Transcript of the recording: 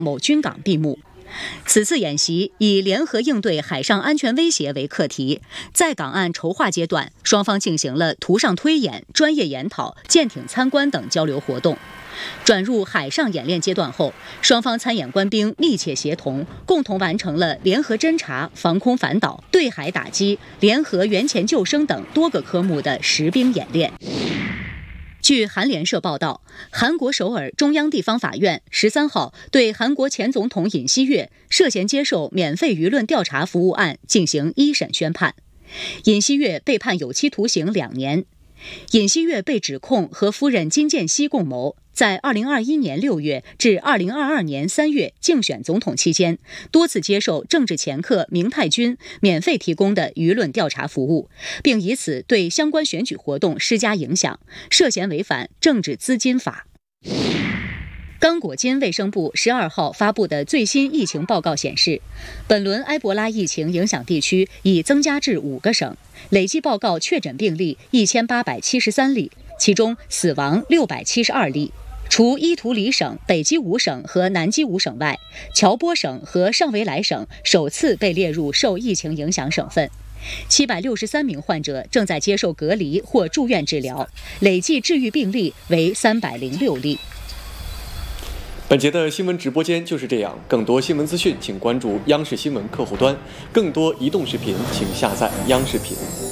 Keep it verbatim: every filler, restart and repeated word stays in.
某军港闭幕。此次演习以联合应对海上安全威胁为课题，在港岸筹划阶段，双方进行了图上推演、专业研讨、舰艇参观等交流活动。转入海上演练阶段后，双方参演官兵密切协同，共同完成了联合侦察、防空反导、对海打击、联合援前救生等多个科目的实兵演练。据韩联社报道，韩国首尔中央地方法院十三号对韩国前总统尹锡悦涉嫌接受免费舆论调查服务案进行一审宣判，尹锡悦被判有期徒刑两年。尹锡悦被指控和夫人金建熙共谋，在二零二一年六月至二零二二年三月竞选总统期间，多次接受政治掮客明泰君免费提供的舆论调查服务，并以此对相关选举活动施加影响，涉嫌违反政治资金法。刚果金卫生部十二号发布的最新疫情报告显示，本轮埃博拉疫情影响地区已增加至五个省，累计报告确诊病例一千八百七十三例，其中死亡六百七十二例。除伊图里省、北基伍省和南基伍省外，乔波省和上维莱省首次被列入受疫情影响省份。七百六十三名患者正在接受隔离或住院治疗，累计治愈病例为三百零六例。 本节的新闻直播间就是这样，更多新闻资讯请关注央视新闻客户端，更多移动视频请下载央视频。